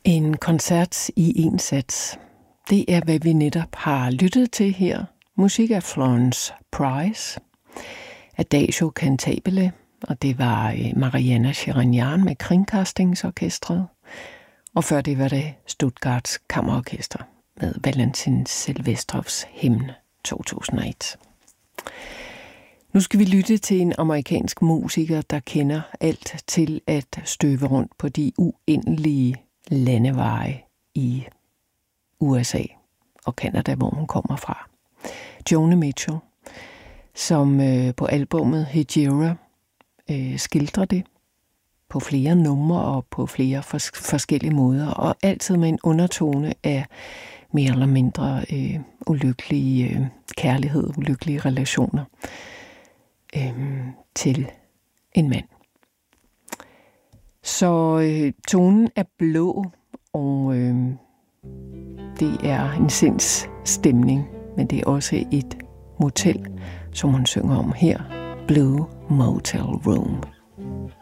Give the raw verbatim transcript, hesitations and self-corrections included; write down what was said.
En koncert i en sats. Det er, hvad vi netop har lyttet til her. Musik af Florence Price, Adagio Cantabile, og det var Marianna Shirinyan med Kringkastingsorkestret. Og før det var det Stuttgarts Kammerorkester med Valentin Silvestrovs hymne to tusind og et. Nu skal vi lytte til en amerikansk musiker, der kender alt til at støve rundt på de uendelige landeveje i U S A og Canada, hvor hun kommer fra. Joni Mitchell, som øh, på albummet Hejira øh, skildrer det på flere numre og på flere fors- forskellige måder, og altid med en undertone af mere eller mindre øh, ulykkelige øh, kærlighed, ulykkelige relationer øh, til en mand. Så øh, tonen er blå, og øh, det er en sindsstemning, men det er også et motel, som hun synger om her, Blue Motel Room.